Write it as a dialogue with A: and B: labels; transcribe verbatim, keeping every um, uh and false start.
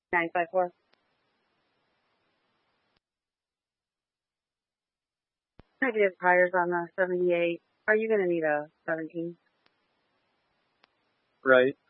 A: nine five four. Negative tires on the seventy-eight. Are you going to need a seventeen?
B: Right.